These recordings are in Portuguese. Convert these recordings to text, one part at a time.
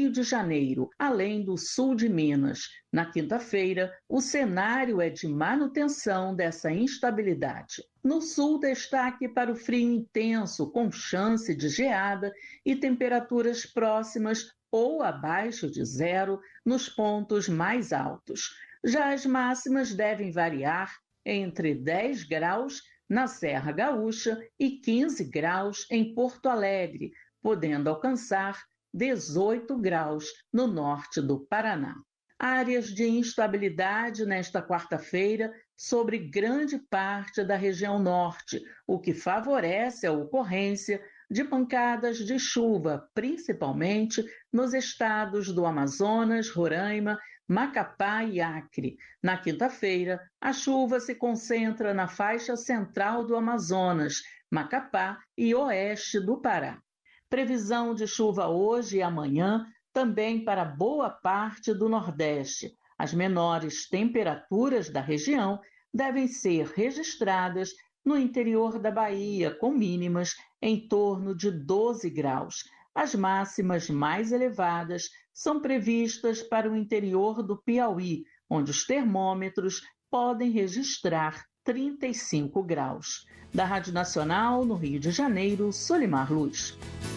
Rio de Janeiro, além do sul de Minas. Na quinta-feira, o cenário é de manutenção dessa instabilidade. No sul, destaque para o frio intenso, com chance de geada e temperaturas próximas ou abaixo de zero nos pontos mais altos. Já as máximas devem variar entre 10 graus na Serra Gaúcha e 15 graus em Porto Alegre, podendo alcançar 18 graus no norte do Paraná. Áreas de instabilidade nesta quarta-feira sobre grande parte da região norte, o que favorece a ocorrência de pancadas de chuva, principalmente nos estados do Amazonas, Roraima, Macapá e Acre. Na quinta-feira, a chuva se concentra na faixa central do Amazonas, Macapá e oeste do Pará. Previsão de chuva hoje e amanhã também para boa parte do Nordeste. As menores temperaturas da região devem ser registradas no interior da Bahia, com mínimas em torno de 12 graus. As máximas mais elevadas são previstas para o interior do Piauí, onde os termômetros podem registrar 35 graus. Da Rádio Nacional, no Rio de Janeiro, Solimar Luz.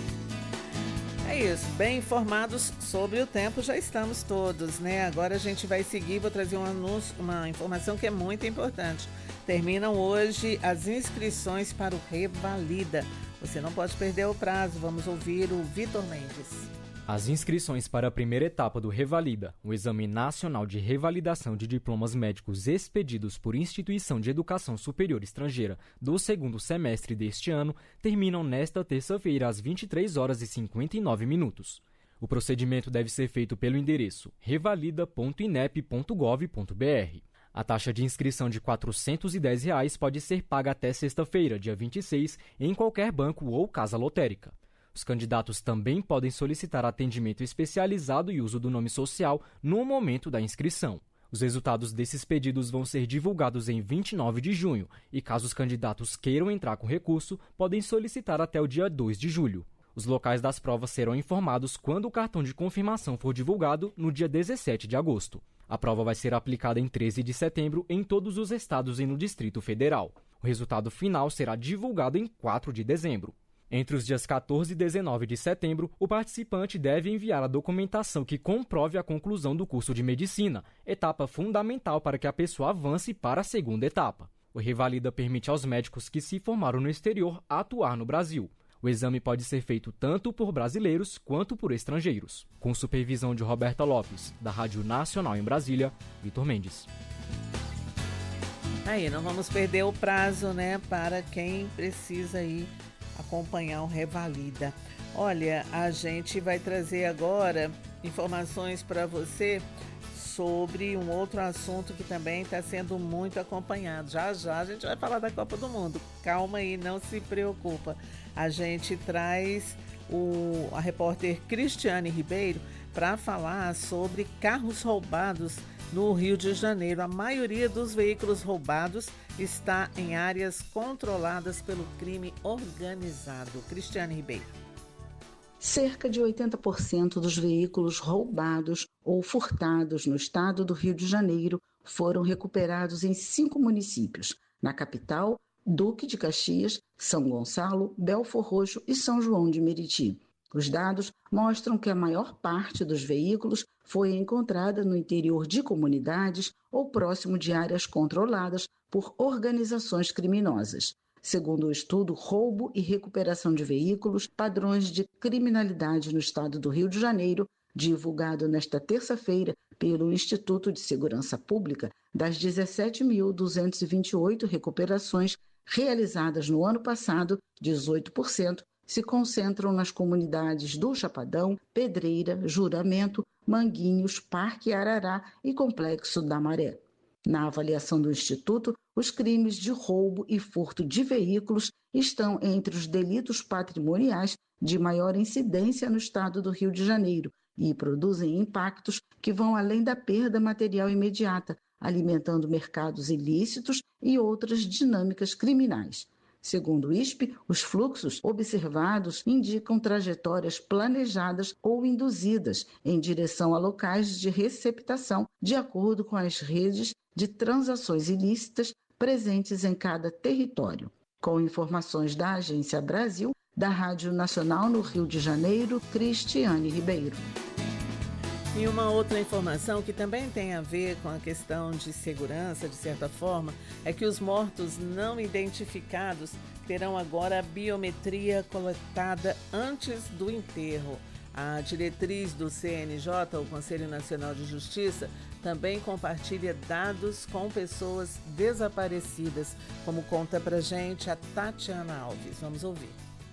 É isso, bem informados sobre o tempo já estamos todos, né? Agora a gente vai seguir, vou trazer um anúncio, uma informação que é muito importante. Terminam hoje as inscrições para o Revalida. Você não pode perder o prazo, vamos ouvir o Vitor Mendes. As inscrições para a primeira etapa do Revalida, o Exame Nacional de Revalidação de Diplomas Médicos expedidos por instituição de educação superior estrangeira do segundo semestre deste ano, terminam nesta terça-feira às 23 horas e 59 minutos. O procedimento deve ser feito pelo endereço revalida.inep.gov.br. A taxa de inscrição de R$ 410 pode ser paga até sexta-feira, dia 26, em qualquer banco ou casa lotérica. Os candidatos também podem solicitar atendimento especializado e uso do nome social no momento da inscrição. Os resultados desses pedidos vão ser divulgados em 29 de junho e, caso os candidatos queiram entrar com recurso, podem solicitar até o dia 2 de julho. Os locais das provas serão informados quando o cartão de confirmação for divulgado no dia 17 de agosto. A prova vai ser aplicada em 13 de setembro em todos os estados e no Distrito Federal. O resultado final será divulgado em 4 de dezembro. Entre os dias 14 e 19 de setembro, o participante deve enviar a documentação que comprove a conclusão do curso de medicina, etapa fundamental para que a pessoa avance para a segunda etapa. O Revalida permite aos médicos que se formaram no exterior atuar no Brasil. O exame pode ser feito tanto por brasileiros quanto por estrangeiros. Com supervisão de Roberta Lopes, da Rádio Nacional em Brasília, Vitor Mendes. Aí, não vamos perder o prazo, né, para quem precisa ir acompanhar o Revalida. Olha, a gente vai trazer agora informações para você sobre um outro assunto que também está sendo muito acompanhado. Já já a gente vai falar da Copa do Mundo. Calma aí, não se preocupa. A gente traz a repórter Cristiane Ribeiro para falar sobre carros roubados no Rio de Janeiro. A maioria dos veículos roubados está em áreas controladas pelo crime organizado. Cristiane Ribeiro. Cerca de 80% dos veículos roubados ou furtados no estado do Rio de Janeiro foram recuperados em 5 municípios. Na capital, Duque de Caxias, São Gonçalo, Belfor Roxo e São João de Meriti. Os dados mostram que a maior parte dos veículos foi encontrada no interior de comunidades ou próximo de áreas controladas por organizações criminosas. Segundo o estudo Roubo e Recuperação de Veículos, Padrões de Criminalidade no Estado do Rio de Janeiro, divulgado nesta terça-feira pelo Instituto de Segurança Pública, das 17.228 recuperações realizadas no ano passado, 18% se concentram nas comunidades do Chapadão, Pedreira, Juramento, Manguinhos, Parque Arará e Complexo da Maré. Na avaliação do Instituto, os crimes de roubo e furto de veículos estão entre os delitos patrimoniais de maior incidência no estado do Rio de Janeiro e produzem impactos que vão além da perda material imediata, alimentando mercados ilícitos e outras dinâmicas criminais. Segundo o ISP, os fluxos observados indicam trajetórias planejadas ou induzidas em direção a locais de receptação, de acordo com as redes de transações ilícitas presentes em cada território. Com informações da Agência Brasil, da Rádio Nacional no Rio de Janeiro, Cristiane Ribeiro. E uma outra informação que também tem a ver com a questão de segurança, de certa forma, é que os mortos não identificados terão agora a biometria coletada antes do enterro. A diretriz do CNJ, o Conselho Nacional de Justiça, também compartilha dados com pessoas desaparecidas, como conta pra gente a Tatiana Alves. Vamos ouvir.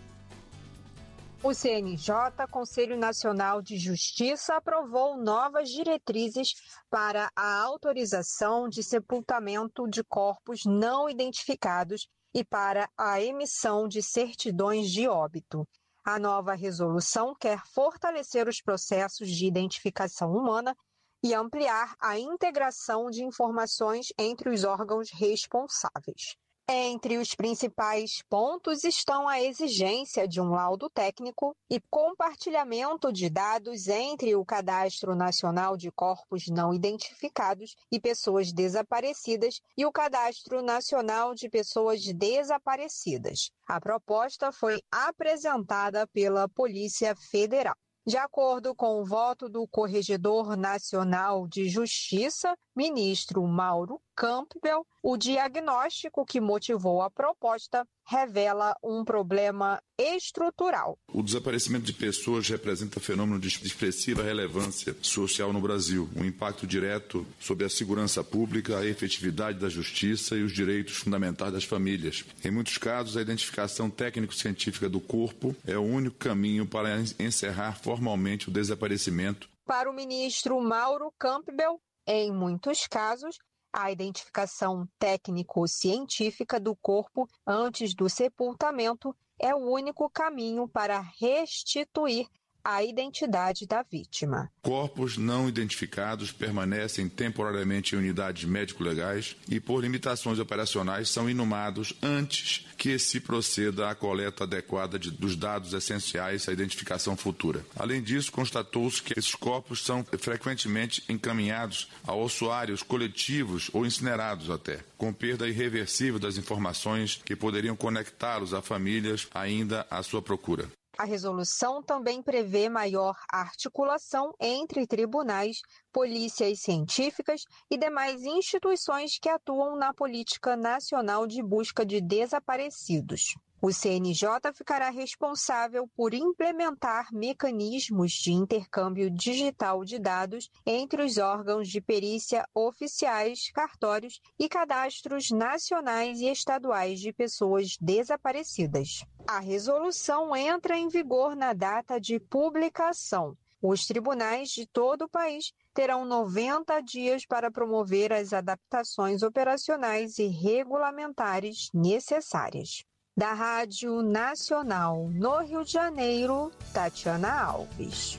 O CNJ, Conselho Nacional de Justiça, aprovou novas diretrizes para a autorização de sepultamento de corpos não identificados e para a emissão de certidões de óbito. A nova resolução quer fortalecer os processos de identificação humana e ampliar a integração de informações entre os órgãos responsáveis. Entre os principais pontos estão a exigência de um laudo técnico e compartilhamento de dados entre o Cadastro Nacional de Corpos Não Identificados e Pessoas Desaparecidas e o Cadastro Nacional de Pessoas Desaparecidas. A proposta foi apresentada pela Polícia Federal. De acordo com o voto do Corregedor Nacional de Justiça, ministro Mauro Campbell, o diagnóstico que motivou a proposta revela um problema estrutural. O desaparecimento de pessoas representa fenômeno de expressiva relevância social no Brasil, um impacto direto sobre a segurança pública, a efetividade da justiça e os direitos fundamentais das famílias. Em muitos casos, a identificação técnico-científica do corpo é o único caminho para encerrar formalmente o desaparecimento. Para o ministro Mauro Campbell, em muitos casos, a identificação técnico-científica do corpo antes do sepultamento é o único caminho para restituir a identidade da vítima. Corpos não identificados permanecem temporariamente em unidades médico-legais e, por limitações operacionais, são inumados antes que se proceda à coleta adequada dos dados essenciais à identificação futura. Além disso, constatou-se que esses corpos são frequentemente encaminhados a ossuários coletivos ou incinerados até, com perda irreversível das informações que poderiam conectá-los a famílias ainda à sua procura. A resolução também prevê maior articulação entre tribunais, polícias científicas e demais instituições que atuam na política nacional de busca de desaparecidos. O CNJ ficará responsável por implementar mecanismos de intercâmbio digital de dados entre os órgãos de perícia oficiais, cartórios e cadastros nacionais e estaduais de pessoas desaparecidas. A resolução entra em vigor na data de publicação. Os tribunais de todo o país terão 90 dias para promover as adaptações operacionais e regulamentares necessárias. Da Rádio Nacional no Rio de Janeiro, Tatiana Alves.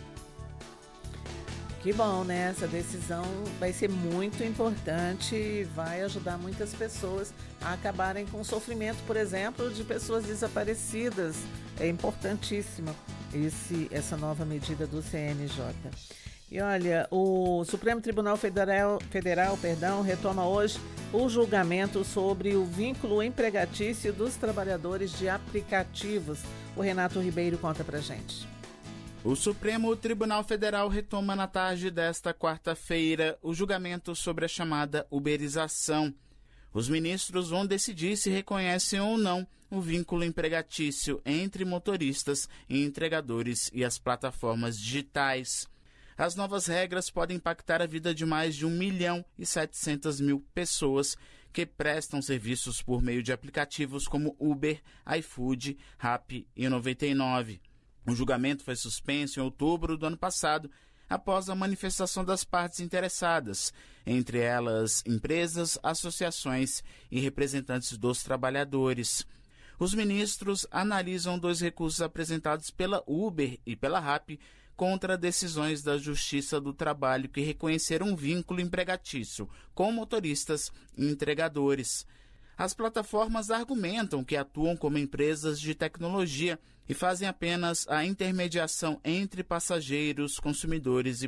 Que bom, né? Essa decisão vai ser muito importante e vai ajudar muitas pessoas a acabarem com o sofrimento, por exemplo, de pessoas desaparecidas. É importantíssima essa nova medida do CNJ. E olha, o Supremo Tribunal Federal, retoma hoje o julgamento sobre o vínculo empregatício dos trabalhadores de aplicativos. O Renato Ribeiro conta pra gente. O Supremo Tribunal Federal retoma na tarde desta quarta-feira o julgamento sobre a chamada uberização. Os ministros vão decidir se reconhecem ou não o vínculo empregatício entre motoristas e entregadores e as plataformas digitais. As novas regras podem impactar a vida de mais de 1.700.000 pessoas que prestam serviços por meio de aplicativos como Uber, iFood, Rappi e 99. O julgamento foi suspenso em outubro do ano passado, após a manifestação das partes interessadas, entre elas empresas, associações e representantes dos trabalhadores. Os ministros analisam 2 recursos apresentados pela Uber e pela Rappi contra decisões da Justiça do Trabalho que reconheceram um vínculo empregatício com motoristas e entregadores. As plataformas argumentam que atuam como empresas de tecnologia e fazem apenas a intermediação entre passageiros, consumidores e